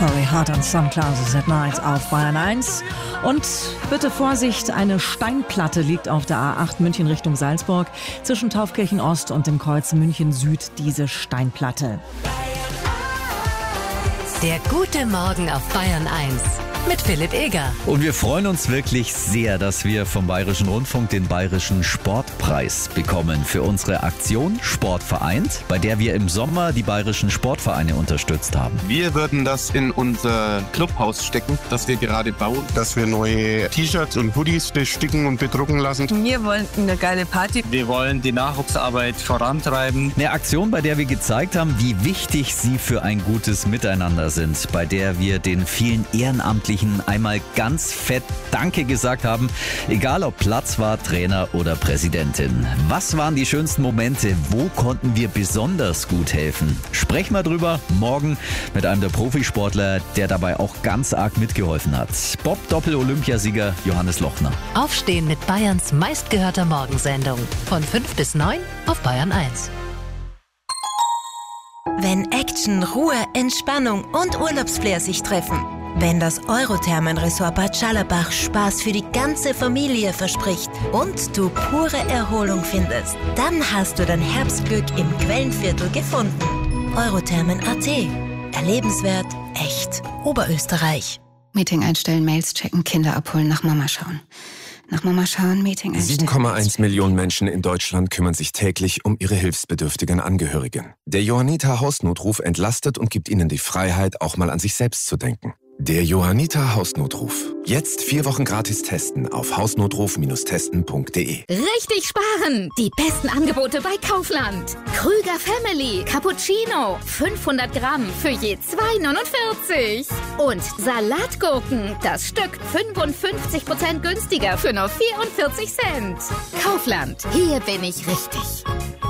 Corey Hart und Some Clouds at Night auf Bayern 1. Und bitte Vorsicht, eine Steinplatte liegt auf der A8 München Richtung Salzburg. Zwischen Taufkirchen Ost und dem Kreuz München Süd diese Steinplatte. Der gute Morgen auf Bayern 1 mit Philipp Eger. Und wir freuen uns wirklich sehr, dass wir vom Bayerischen Rundfunk den Bayerischen Sportpreis bekommen für unsere Aktion Sport vereint, bei der wir im Sommer die bayerischen Sportvereine unterstützt haben. Wir würden das in unser Clubhaus stecken, das wir gerade bauen. Dass wir neue T-Shirts und Hoodies besticken und bedrucken lassen. Wir wollen eine geile Party. Wir wollen die Nachwuchsarbeit vorantreiben. Eine Aktion, bei der wir gezeigt haben, wie wichtig sie für ein gutes Miteinander sind, bei der wir den vielen Ehrenamtlichen einmal ganz fett Danke gesagt haben, egal ob Platzwart, Trainer oder Präsidentin. Was waren die schönsten Momente? Wo konnten wir besonders gut helfen? Sprechen wir drüber morgen mit einem der Profisportler, der dabei auch ganz arg mitgeholfen hat. Bob-Doppel-Olympiasieger Johannes Lochner. Aufstehen mit Bayerns meistgehörter Morgensendung. Von 5 bis 9 auf Bayern 1. Wenn Action, Ruhe, Entspannung und Urlaubsflair sich treffen. Wenn das Eurothermenresort Bad Schallerbach Spaß für die ganze Familie verspricht und du pure Erholung findest, dann hast du dein Herbstglück im Quellenviertel gefunden. Eurothermen.at. Erlebenswert, echt. Oberösterreich. Meeting einstellen, Mails checken, Kinder abholen, nach Mama schauen. Nach Mama schauen, Meeting einstellen. 7,1 Millionen Menschen in Deutschland kümmern sich täglich um ihre hilfsbedürftigen Angehörigen. Der Johanniter Hausnotruf entlastet und gibt ihnen die Freiheit, auch mal an sich selbst zu denken. Der Johanniter Hausnotruf. Jetzt 4 Wochen gratis testen auf hausnotruf-testen.de. Richtig sparen! Die besten Angebote bei Kaufland. Krüger Family Cappuccino 500 Gramm für je 2,49. Und Salatgurken, das Stück 55% günstiger für nur 44 Cent. Kaufland, hier bin ich richtig.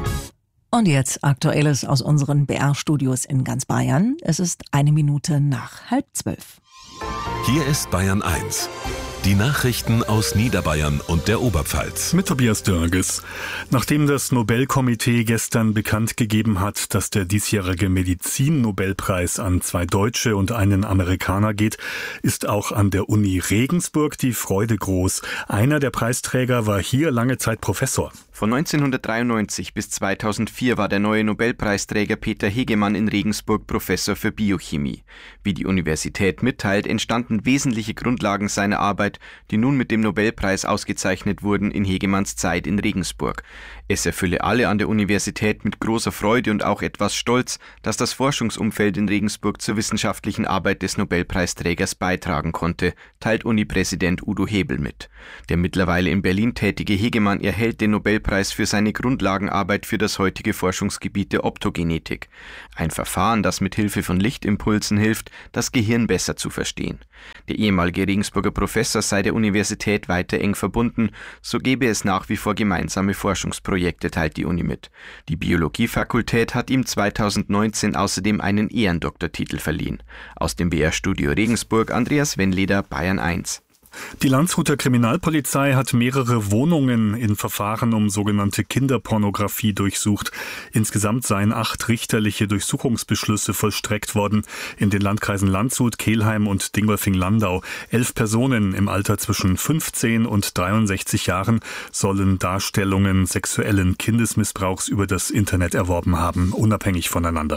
Und jetzt Aktuelles aus unseren BR-Studios in ganz Bayern. Es ist 1 Minute nach 11:30. Hier ist Bayern 1. Die Nachrichten aus Niederbayern und der Oberpfalz. Mit Tobias Dörges. Nachdem das Nobelkomitee gestern bekannt gegeben hat, dass der diesjährige Medizin-Nobelpreis an 2 Deutsche und einen Amerikaner geht, ist auch an der Uni Regensburg die Freude groß. Einer der Preisträger war hier lange Zeit Professor. Von 1993 bis 2004 war der neue Nobelpreisträger Peter Hegemann in Regensburg Professor für Biochemie. Wie die Universität mitteilt, entstanden wesentliche Grundlagen seiner Arbeit, die nun mit dem Nobelpreis ausgezeichnet wurden, in Hegemanns Zeit in Regensburg. Es erfülle alle an der Universität mit großer Freude und auch etwas Stolz, dass das Forschungsumfeld in Regensburg zur wissenschaftlichen Arbeit des Nobelpreisträgers beitragen konnte, teilt Uni-Präsident Udo Hebel mit. Der mittlerweile in Berlin tätige Hegemann erhält den Nobelpreis für seine Grundlagenarbeit für das heutige Forschungsgebiet der Optogenetik. Ein Verfahren, das mit Hilfe von Lichtimpulsen hilft, das Gehirn besser zu verstehen. Der ehemalige Regensburger Professor sei der Universität weiter eng verbunden, so gebe es nach wie vor gemeinsame Forschungsprojekte, teilt die Uni mit. Die Biologiefakultät hat ihm 2019 außerdem einen Ehrendoktortitel verliehen. Aus dem BR-Studio Regensburg, Andreas Wennleder, Bayern 1. Die Landshuter Kriminalpolizei hat mehrere Wohnungen in Verfahren um sogenannte Kinderpornografie durchsucht. Insgesamt seien 8 richterliche Durchsuchungsbeschlüsse vollstreckt worden in den Landkreisen Landshut, Kelheim und Dingolfing-Landau. 11 Personen im Alter zwischen 15 und 63 Jahren sollen Darstellungen sexuellen Kindesmissbrauchs über das Internet erworben haben, unabhängig voneinander.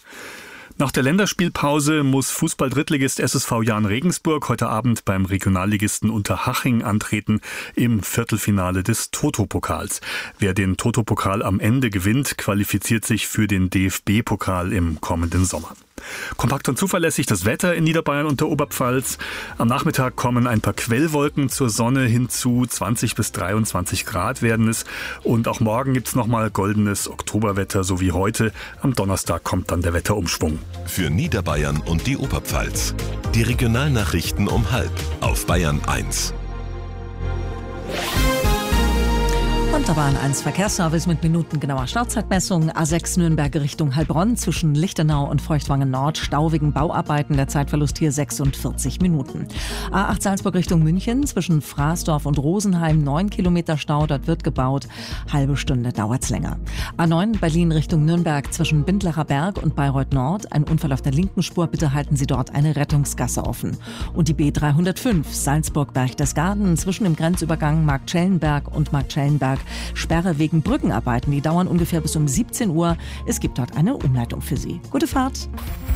Nach der Länderspielpause muss Fußball-Drittligist SSV Jahn Regensburg heute Abend beim Regionalligisten Unterhaching antreten im Viertelfinale des Toto-Pokals. Wer den Toto-Pokal am Ende gewinnt, qualifiziert sich für den DFB-Pokal im kommenden Sommer. Kompakt und zuverlässig das Wetter in Niederbayern und der Oberpfalz. Am Nachmittag kommen ein paar Quellwolken zur Sonne hinzu. 20 bis 23 Grad werden es. Und auch morgen gibt's nochmal goldenes Oktoberwetter, so wie heute. Am Donnerstag kommt dann der Wetterumschwung. Für Niederbayern und die Oberpfalz. Die Regionalnachrichten um 12:30 auf Bayern 1. Und Autobahn 1 Verkehrsservice mit minutengenauer Startzeitmessung. A6 Nürnberg Richtung Heilbronn zwischen Lichtenau und Feuchtwangen Nord. Stau wegen Bauarbeiten. Der Zeitverlust hier 46 Minuten. A8 Salzburg Richtung München zwischen Fraßdorf und Rosenheim. 9 Kilometer Stau. Dort wird gebaut. Halbe Stunde dauert's länger. A9 Berlin Richtung Nürnberg zwischen Bindlacher Berg und Bayreuth Nord. Ein Unfall auf der linken Spur. Bitte halten Sie dort eine Rettungsgasse offen. Und die B305 Salzburg Berchtesgaden zwischen dem Grenzübergang Marktschellenberg und Marktschellenberg. Sperre wegen Brückenarbeiten. Die dauern ungefähr bis um 17 Uhr. Es gibt dort eine Umleitung für Sie. Gute Fahrt.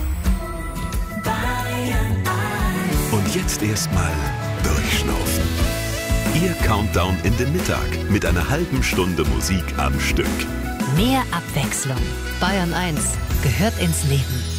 Und jetzt erstmal durchschnaufen. Ihr Countdown in den Mittag mit einer halben Stunde Musik am Stück. Mehr Abwechslung. Bayern 1 gehört ins Leben.